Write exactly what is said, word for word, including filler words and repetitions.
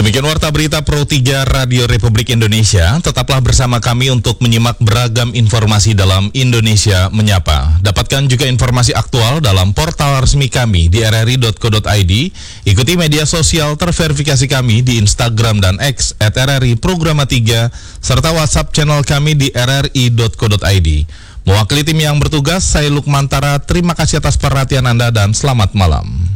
Demikian warta berita Pro tiga Radio Republik Indonesia. Tetaplah bersama kami untuk menyimak beragam informasi dalam Indonesia Menyapa. Dapatkan juga informasi aktual dalam portal resmi kami di r r i dot co dot i d. Ikuti media sosial terverifikasi kami di Instagram dan X at r r i programa tiga, serta WhatsApp channel kami di r r i dot co dot i d. Mewakili tim yang bertugas, saya Lukman Tara. Terima kasih atas perhatian Anda dan selamat malam.